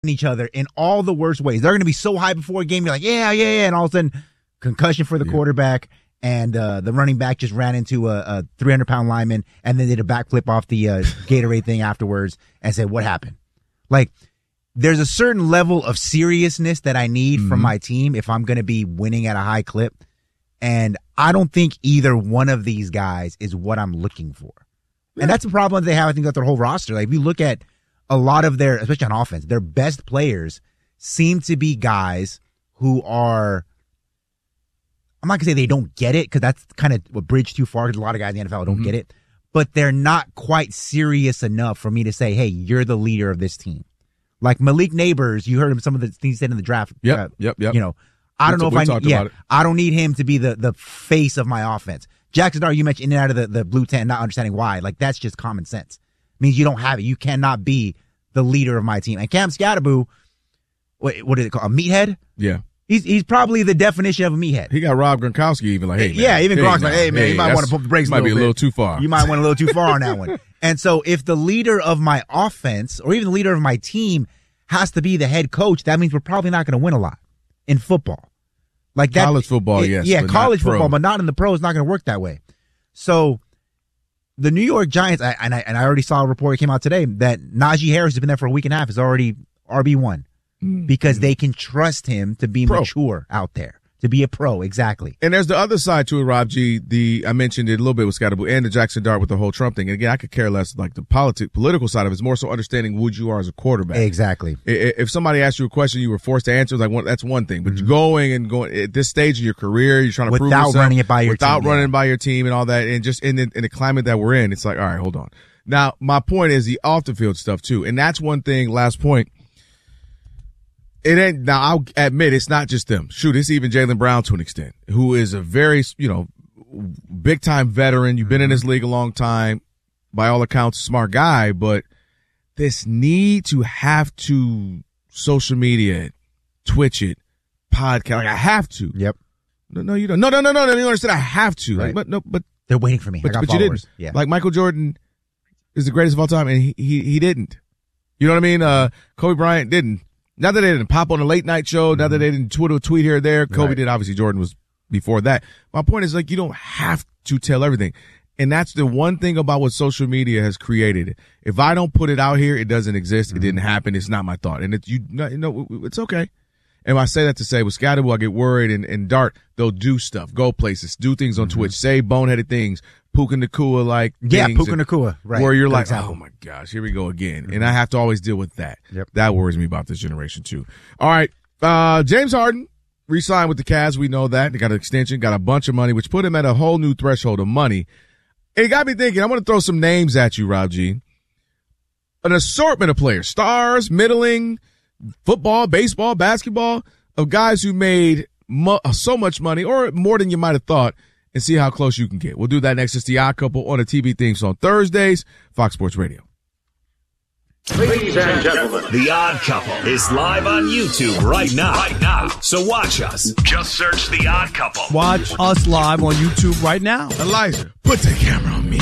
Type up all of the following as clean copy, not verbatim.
each other in all the worst ways. They're going to be so high before a game. You're like, yeah. And all of a sudden, concussion for the quarterback. And the running back just ran into a 300-pound lineman and then did a backflip off the Gatorade thing afterwards and said, what happened? Like, there's a certain level of seriousness that I need from my team if I'm going to be winning at a high clip. And I don't think either one of these guys is what I'm looking for. Yeah. And that's the problem they have, I think, with their whole roster. Like, if you look at a lot of their, especially on offense, their best players seem to be guys who are, I'm not going to say they don't get it, because that's kind of a bridge too far, because a lot of guys in the NFL don't get it. But they're not quite serious enough for me to say, hey, you're the leader of this team. Like Malik Neighbors, you heard him, some of the things he said in the draft. Yep. You know, I don't know if I don't need him to be the face of my offense. Jackson Dart, you mentioned in and out of the blue tent, not understanding why. Like, that's just common sense. It means you don't have it. You cannot be the leader of my team. And Cam Scatterbo, what did it call? A meathead? Yeah. He's probably the definition of a meathead. He got Rob Gronkowski even like, hey, man. Yeah, even Gronk's like, hey, man, you might want to pump the brakes a little bit. Might be a little too far. You might went a little too far on that one. And so if the leader of my offense or even the leader of my team has to be the head coach, that means we're probably not going to win a lot in football. Like that, college football, yes. Yeah, college football, but not in the pros. It's not going to work that way. So the New York Giants, and I already saw a report that came out today that Najee Harris has been there for a week and a half, is already RB1 because they can trust him to be mature out there, to be a pro. Exactly. And there's the other side to it, Rob G. I mentioned it a little bit with Scatterbo and the Jackson Dart with the whole Trump thing. And again, I could care less, like the political side of it is more so understanding who you are as a quarterback. Exactly. If somebody asked you a question you were forced to answer, like that's one thing. But going at this stage of your career, you're trying to prove yourself without running it by your team. Without running by your team and all that. And just in the climate that we're in, it's like, all right, hold on. Now, my point is the off the field stuff too. And that's one thing, last point. It ain't, now I'll admit it's not just them. Shoot, it's even Jaylen Brown to an extent, who is a very, big time veteran. You've been in this league a long time. By all accounts, a smart guy, but this need to have to social media it, Twitch it, podcast. Like I have to. Yep. No, you don't. No. You understand? I have to. Right. Like, but they're waiting for me. I got but you didn't. Yeah. Like Michael Jordan is the greatest of all time, and he didn't. You know what I mean? Kobe Bryant didn't. Not that they didn't pop on a late night show, not that they didn't tweet here or there. Kobe did, obviously. Jordan was before that. My point is, like, you don't have to tell everything. And that's the one thing about what social media has created. If I don't put it out here, it doesn't exist. It didn't happen. It's not my thought. And it's okay. And I say that to say with Scatterbo, I get worried, and Dart, they'll do stuff, go places, do things on Twitch, say boneheaded things, Puka Nacua like things. Yeah, Puka Nacua, right. Where you're like, oh my gosh, here we go again. And I have to always deal with that. Yep. That worries me about this generation too. All right. James Harden re-signed with the Cavs. We know that. They got an extension, got a bunch of money, which put him at a whole new threshold of money. It got me thinking, I'm going to throw some names at you, Rob G. An assortment of players, stars, middling, football, baseball, basketball, of guys who made so much money or more than you might have thought, and see how close you can get. We'll do that next. It's The Odd Couple on the TV themes on Thursdays, Fox Sports Radio. Ladies and gentlemen, The Odd Couple is live on YouTube right now. So watch us. Just search The Odd Couple. Watch us live on YouTube right now. Elijah, put the camera on me.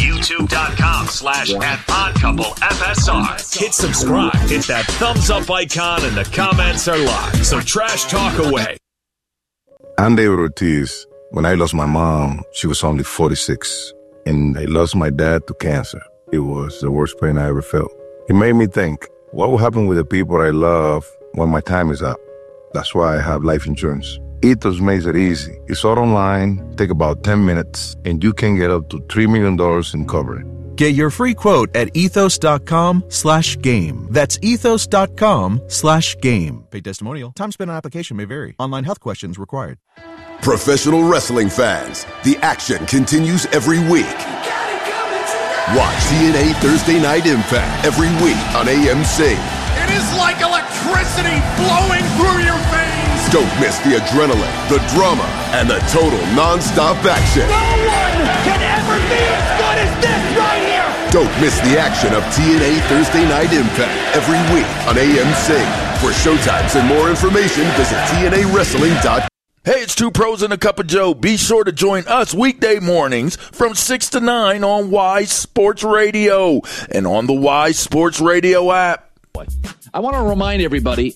YouTube.com/@oddcouplefsr. Hit subscribe. Hit that thumbs up icon, and the comments are live. So trash talk away. I'm David Ortiz. When I lost my mom, she was only 46, and I lost my dad to cancer. It was the worst pain I ever felt. It made me think, what will happen with the people I love when my time is up? That's why I have life insurance. Ethos makes it easy. It's all online, take about 10 minutes, and you can get up to $3 million in coverage. Get your free quote at ethos.com/game. That's ethos.com/game. Paid testimonial. Time spent on application may vary. Online health questions required. Professional wrestling fans, the action continues every week. Watch TNA Thursday Night Impact every week on AMC. It is like electricity flowing through your veins. Don't miss the adrenaline, the drama, and the total non-stop action. No one can ever be as good as this right here. Don't miss the action of TNA Thursday Night Impact every week on AMC. For showtimes and more information, visit TNAWrestling.com. Hey, it's Two Pros and a Cup of Joe. Be sure to join us weekday mornings from 6 to 9 on Wise Sports Radio and on the Wise Sports Radio app. I want to remind everybody,